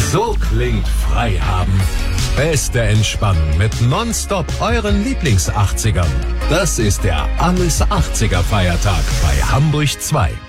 So klingt frei haben. Beste Entspannung mit Nonstop euren Lieblings-80ern. Das ist der Alles 80er Feiertag bei Hamburg 2.